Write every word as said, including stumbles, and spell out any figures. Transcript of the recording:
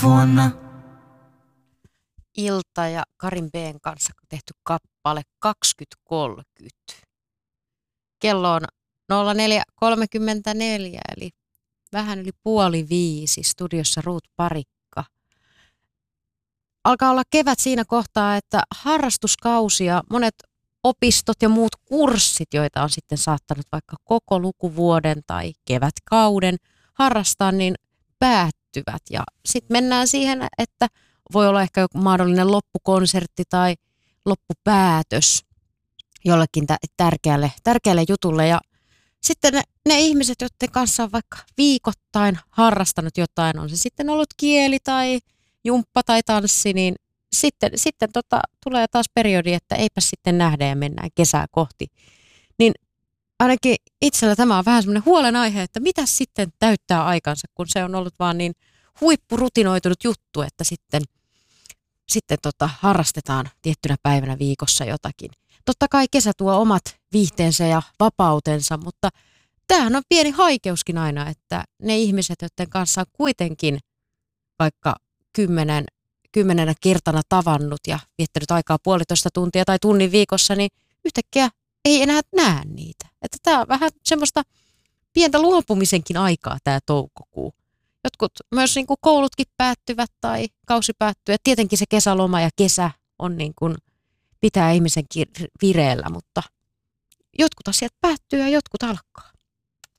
vuonna. Ilta ja Karin B:n kanssa tehty kappale kaksikymmentä kolmekymmentä. Kello on nolla neljä kolmekymmentäneljä eli vähän yli puoli viisi. Studiossa Ruut Parikka. Alkaa olla kevät siinä kohtaa, että harrastuskausia, monet opistot ja muut kurssit, joita on sitten saattanut vaikka koko lukuvuoden tai kevätkauden harrastaa, niin päättyvät. Ja sitten mennään siihen, että voi olla ehkä joku mahdollinen loppukonsertti tai loppupäätös jollekin tärkeälle, tärkeälle jutulle. Ja sitten ne, ne ihmiset, joiden kanssa on vaikka viikoittain harrastanut jotain, on se sitten ollut kieli tai jumppa tai tanssi, niin sitten, sitten tota, tulee taas periodi, että eipä sitten nähdä ja mennään kesää kohti. Niin ainakin itsellä tämä on vähän semmoinen huolenaihe, että mitä sitten täyttää aikansa, kun se on ollut vaan niin huippurutinoitunut juttu, että sitten, sitten tota, harrastetaan tiettynä päivänä viikossa jotakin. Totta kai kesä tuo omat viihteensä ja vapautensa, mutta tämähän on pieni haikeuskin aina, että ne ihmiset, joiden kanssa on kuitenkin vaikka kymmenen, kymmenenä kertana tavannut ja viettänyt aikaa puolitoista tuntia tai tunnin viikossa, niin yhtäkkiä ei enää näe niitä. Että tämä on vähän semmoista pientä luopumisenkin aikaa tämä toukokuu. Jotkut myös niin kuin koulutkin päättyvät tai kausi päättyy. Et tietenkin se kesäloma ja kesä on niin kuin pitää ihmisen vireellä, mutta jotkut asiat päättyy ja jotkut alkaa.